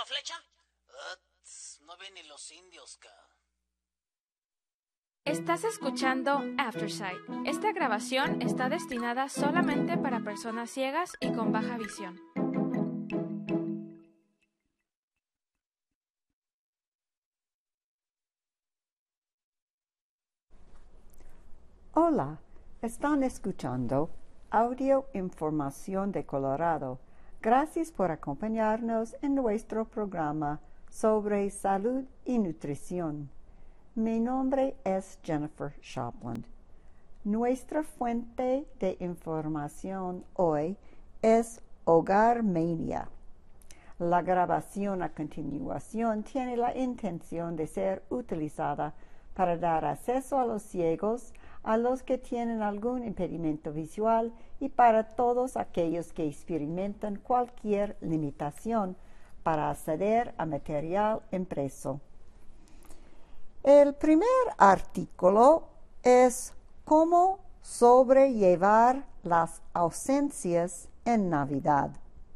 la flecha? No ven ni los indios, Estás escuchando Aftersight. Esta grabación está destinada solamente para personas ciegas y con baja visión. Hola, están escuchando Audio Información de Colorado. Gracias por acompañarnos en nuestro programa sobre salud y nutrición. Mi nombre es Jennifer Shopland. Nuestra fuente de información hoy es Hogar Mania. La grabación a continuación tiene la intención de ser utilizada para dar acceso a los ciegos, a los que tienen algún impedimento visual y para todos aquellos que experimentan cualquier limitación para acceder a material impreso. El primer artículo es cómo sobrellevar las ausencias en Navidad.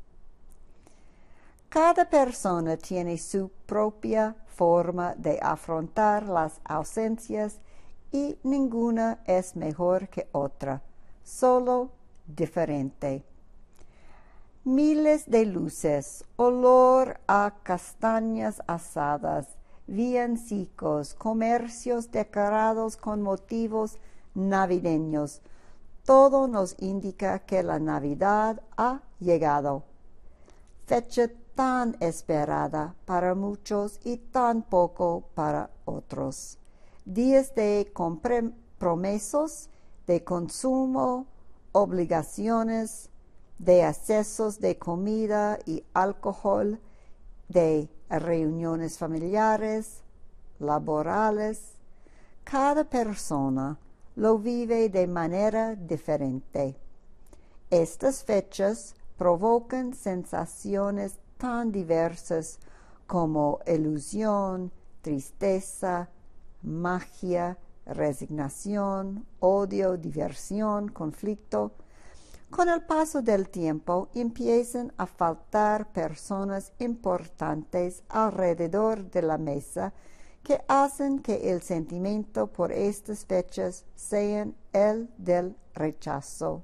Cada persona tiene su propia forma de afrontar las ausencias y ninguna es mejor que otra, solo diferente. Miles de luces, olor a castañas asadas, villancicos, comercios decorados con motivos navideños. Todo nos indica que la Navidad ha llegado. Fecha tan esperada para muchos y tan poco para otros. Días de compromisos, de consumo, obligaciones, de accesos de comida y alcohol, de reuniones familiares, laborales. Cada persona lo vive de manera diferente. Estas fechas provocan sensaciones tan diversas como ilusión, tristeza, magia, resignación, odio, diversión, conflicto. Con el paso del tiempo empiezan a faltar personas importantes alrededor de la mesa que hacen que el sentimiento por estas fechas sea el del rechazo.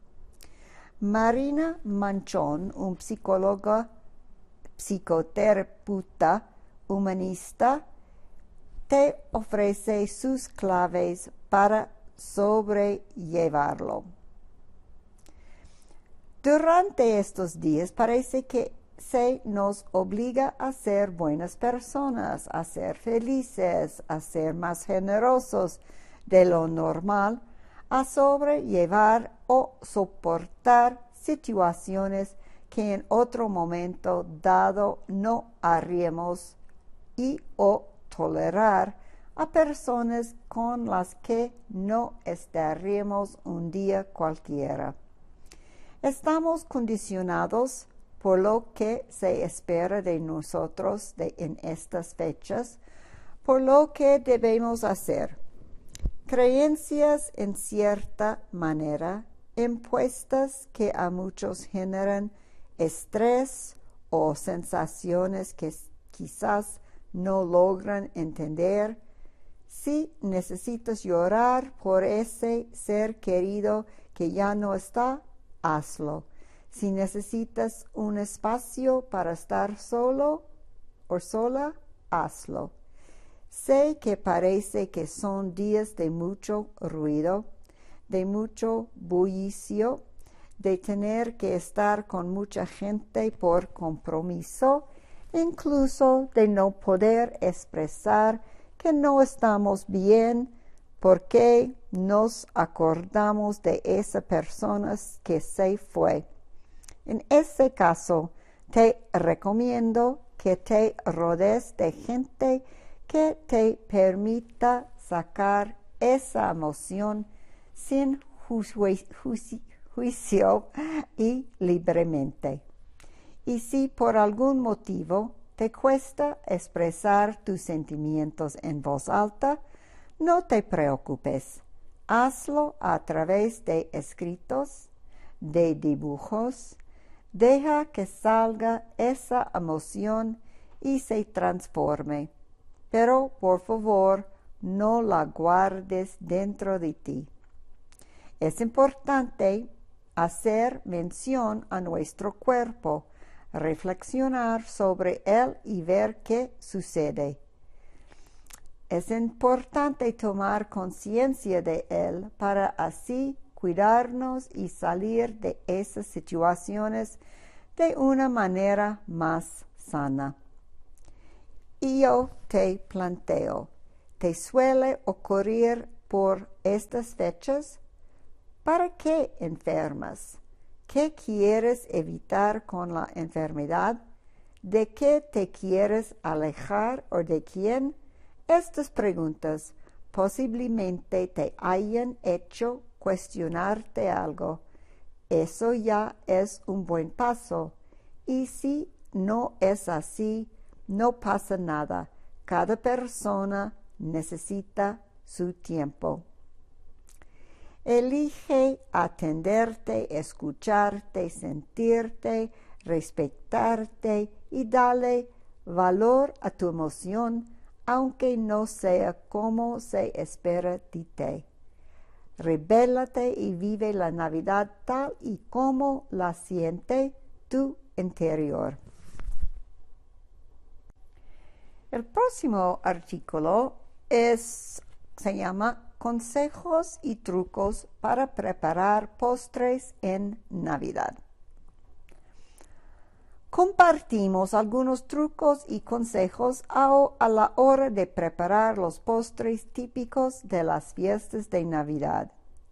Marina Manchón, un psicóloga, psicoterapeuta, humanista, te ofrece sus claves para sobrellevarlo. Durante estos días parece que se nos obliga a ser buenas personas, a ser felices, a ser más generosos de lo normal, a sobrellevar o soportar situaciones que en otro momento dado no haríamos y o tolerar a personas con las que no estaríamos un día cualquiera. Estamos condicionados por lo que se espera de nosotros en estas fechas, por lo que debemos hacer. Creencias en cierta manera impuestas que a muchos generan estrés o sensaciones que quizás no logran entender. Si necesitas llorar por ese ser querido que ya no está, hazlo. Si necesitas un espacio para estar solo o sola, hazlo. Sé que parece que son días de mucho ruido, de mucho bullicio, de tener que estar con mucha gente por compromiso, incluso de no poder expresar que no estamos bien porque nos acordamos de esa persona que se fue. En ese caso, te recomiendo que te rodees de gente que te permita sacar esa emoción sin juicio y libremente. Y si por algún motivo te cuesta expresar tus sentimientos en voz alta, no te preocupes. Hazlo a través de escritos, de dibujos. Deja que salga esa emoción y se transforme. Pero, por favor, no la guardes dentro de ti. Es importante hacer mención a nuestro cuerpo, reflexionar sobre él y ver qué sucede. Es importante tomar conciencia de él para así cuidarnos y salir de esas situaciones de una manera más sana. Y yo te planteo, ¿te suele ocurrir por estas fechas? ¿Para qué enfermas? ¿Qué quieres evitar con la enfermedad? ¿De qué te quieres alejar o de quién? Estas preguntas posiblemente te hayan hecho cuestionarte algo. Eso ya es un buen paso. Y si no es así, no pasa nada. Cada persona necesita su tiempo. Elige atenderte, escucharte, sentirte, respetarte y darle valor a tu emoción, aunque no sea como se espera de ti. Rebélate y vive la Navidad tal y como la siente tu interior. El próximo artículo se llama Consejos y trucos para preparar postres en Navidad. Compartimos algunos trucos y consejos a la hora de preparar los postres típicos de las fiestas de Navidad.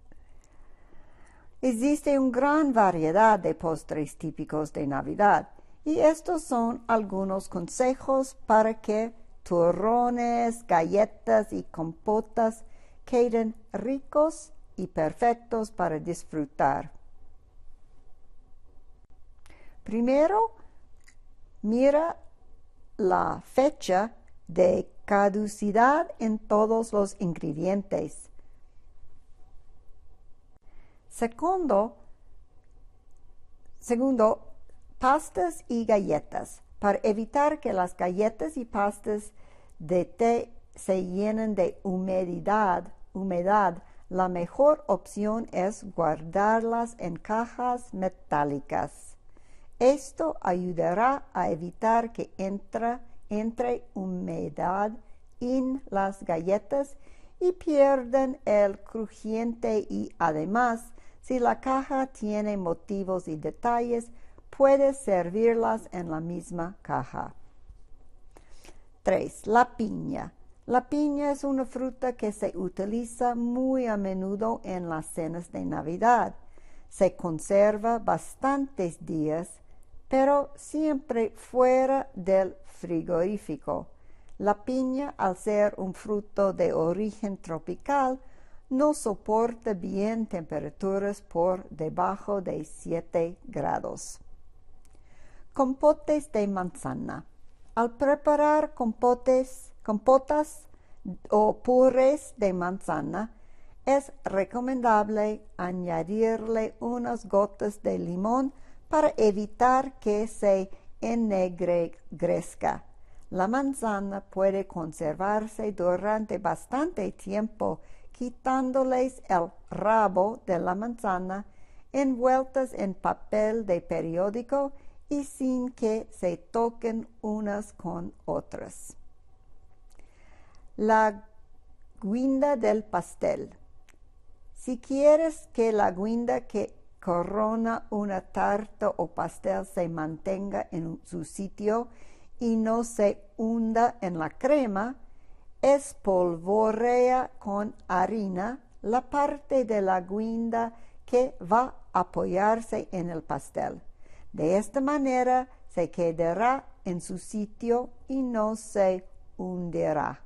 Existe una gran variedad de postres típicos de Navidad y estos son algunos consejos para que turrones, galletas y compotas queden ricos y perfectos para disfrutar. Primero, mira la fecha de caducidad en todos los ingredientes. Segundo, pastas y galletas. Para evitar que las galletas y pastas de té se llenen de humedad, la mejor opción es guardarlas en cajas metálicas. Esto ayudará a evitar que entre humedad en las galletas y pierdan el crujiente y además, si la caja tiene motivos y detalles, puedes servirlas en la misma caja. 3. La piña. La piña es una fruta que se utiliza muy a menudo en las cenas de Navidad. Se conserva bastantes días, pero siempre fuera del frigorífico. La piña, al ser un fruto de origen tropical, no soporta bien temperaturas por debajo de 7 grados. Compotes de manzana. Al preparar compotas o purés de manzana, es recomendable añadirle unas gotas de limón para evitar que se ennegrezca. La manzana puede conservarse durante bastante tiempo, quitándoles el rabo de la manzana, envueltas en papel de periódico y sin que se toquen unas con otras. La guinda del pastel. Si quieres que la guinda que corona una tarta o pastel se mantenga en su sitio y no se hunda en la crema, espolvorea con harina la parte de la guinda que va a apoyarse en el pastel. De esta manera se quedará en su sitio y no se hundirá.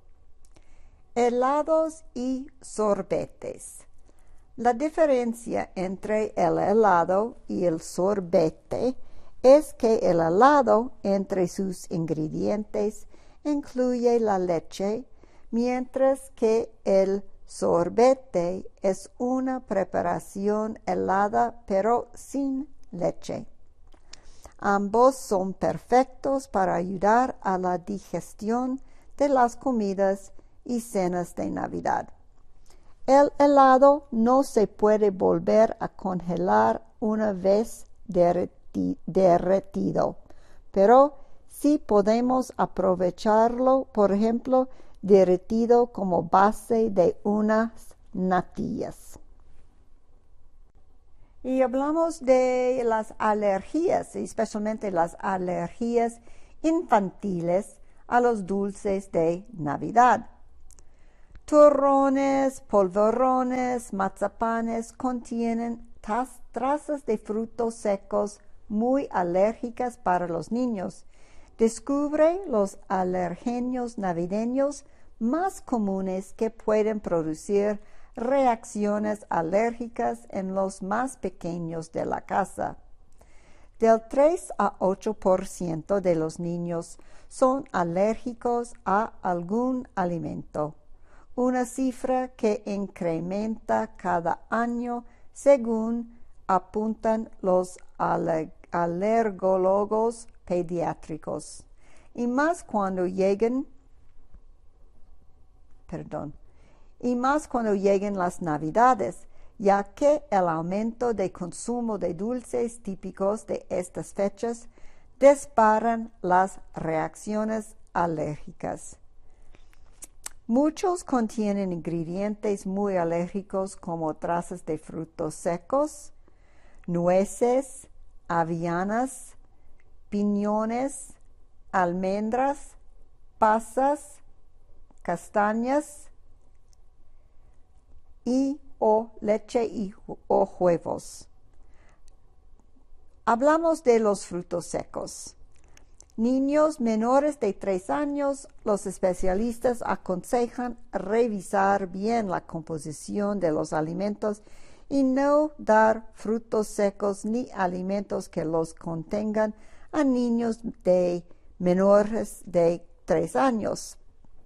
Helados y sorbetes. La diferencia entre el helado y el sorbete es que el helado, entre sus ingredientes, incluye la leche, mientras que el sorbete es una preparación helada pero sin leche. Ambos son perfectos para ayudar a la digestión de las comidas y cenas de Navidad. El helado no se puede volver a congelar una vez derretido, pero sí podemos aprovecharlo, por ejemplo, derretido como base de unas natillas. Y hablamos de las alergias, especialmente las alergias infantiles a los dulces de Navidad. Turrones, polvorones, mazapanes contienen trazas de frutos secos muy alérgicas para los niños. Descubre los alergenios navideños más comunes que pueden producir reacciones alérgicas en los más pequeños de la casa. Del 3 a 8% de los niños son alérgicos a algún alimento, una cifra que incrementa cada año según apuntan los alergólogos pediátricos, y más cuando lleguen las Navidades, ya que el aumento de consumo de dulces típicos de estas fechas disparan las reacciones alérgicas. Muchos contienen ingredientes muy alérgicos como trazas de frutos secos, nueces, avellanas, piñones, almendras, pasas, castañas o leche o huevos. Hablamos de los frutos secos. Niños menores de 3 años, los especialistas aconsejan revisar bien la composición de los alimentos y no dar frutos secos ni alimentos que los contengan a niños menores de 3 años,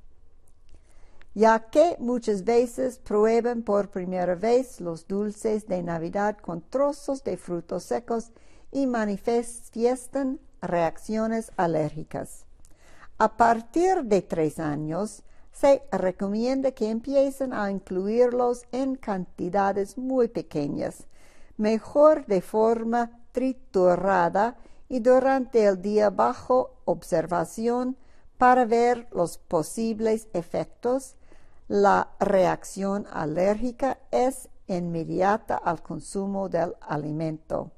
ya que muchas veces prueban por primera vez los dulces de Navidad con trozos de frutos secos y manifiestan reacciones alérgicas. A partir de 3 años, se recomienda que empiecen a incluirlos en cantidades muy pequeñas, mejor de forma triturada y durante el día bajo observación para ver los posibles efectos. La reacción alérgica es inmediata al consumo del alimento.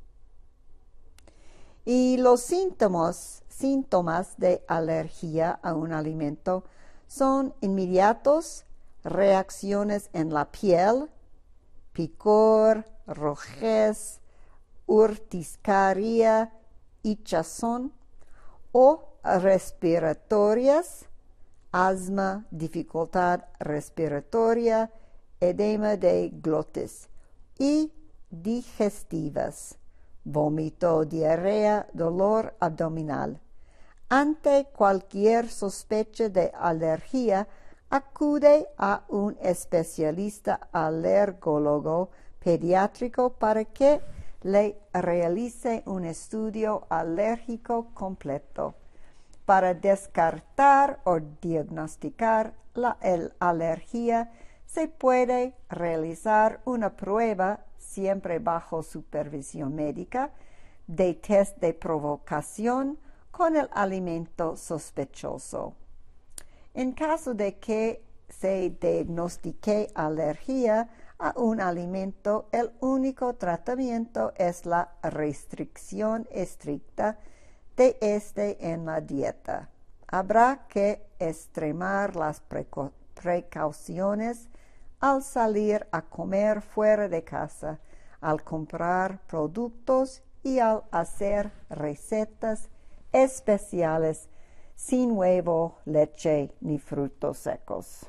Y los síntomas de alergia a un alimento son inmediatos: reacciones en la piel, picor, rojez, urticaria, hinchazón, o respiratorias, asma, dificultad respiratoria, edema de glotis, y digestivas, vómito, diarrea, dolor abdominal. Ante cualquier sospecha de alergia, acude a un especialista alergólogo pediátrico para que le realice un estudio alérgico completo. Para descartar o diagnosticar la alergia, se puede realizar una prueba, siempre bajo supervisión médica, de test de provocación con el alimento sospechoso. En caso de que se diagnostique alergia a un alimento, el único tratamiento es la restricción estricta de este en la dieta. Habrá que extremar las precauciones al salir a comer fuera de casa, al comprar productos y al hacer recetas especiales sin huevo, leche ni frutos secos.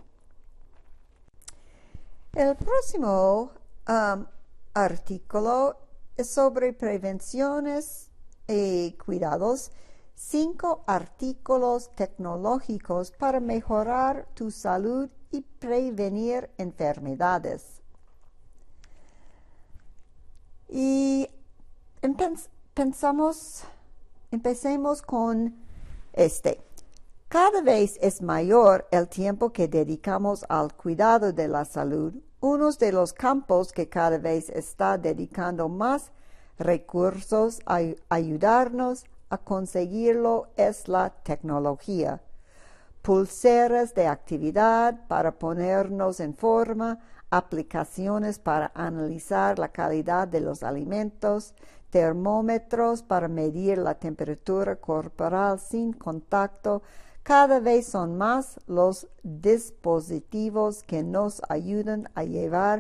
El próximo artículo es sobre prevenciones y cuidados. 5 artículos tecnológicos para mejorar tu salud y prevenir enfermedades. Y Empecemos con este. Cada vez es mayor el tiempo que dedicamos al cuidado de la salud. Uno de los campos que cada vez está dedicando más recursos a ayudarnos a conseguirlo es la tecnología. Pulseras de actividad para ponernos en forma, aplicaciones para analizar la calidad de los alimentos, termómetros para medir la temperatura corporal sin contacto. Cada vez son más los dispositivos que nos ayudan a llevar